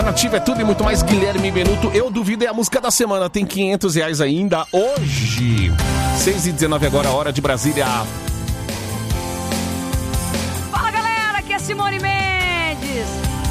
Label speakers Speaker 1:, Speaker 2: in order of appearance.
Speaker 1: Nativa é tudo e muito mais. Guilherme Benuto, eu duvido, é a música da semana. Tem R$500 ainda hoje. 6h19 agora, hora de Brasília.